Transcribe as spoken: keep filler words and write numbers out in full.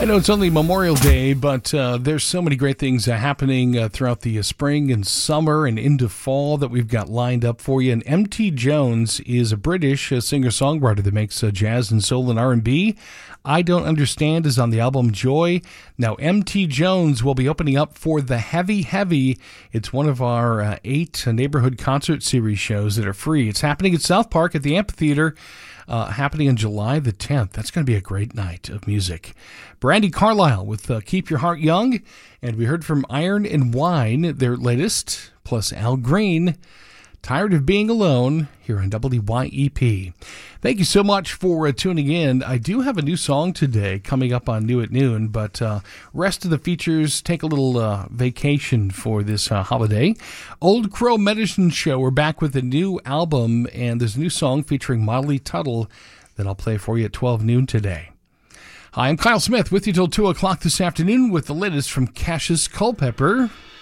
I know it's only Memorial Day, but uh, there's so many great things uh, happening uh, throughout the uh, spring and summer and into fall that we've got lined up for you. And M T Jones is a British uh, singer-songwriter that makes uh, jazz and soul and R and B. I Don't Understand is on the album Joy. Now, M T Jones will be opening up for The Heavy Heavy. It's one of our uh, eight uh, neighborhood concert series shows that are free. It's happening at South Park at the Amphitheater. Uh, happening on July the tenth. That's going to be a great night of music. Brandi Carlile with uh, Keep Your Heart Young. And we heard from Iron and Wine, their latest, plus Al Green, Tired of Being Alone, here on W Y E P. Thank you so much for uh, tuning in. I do have a new song today coming up on New at Noon, but uh, rest of the features take a little uh, vacation for this uh, holiday. Old Crow Medicine Show, we're back with a new album, and there's a new song featuring Molly Tuttle that I'll play for you at twelve noon today. Hi, I'm Kyle Smith with you till two o'clock this afternoon with the latest from Cassius Culpepper.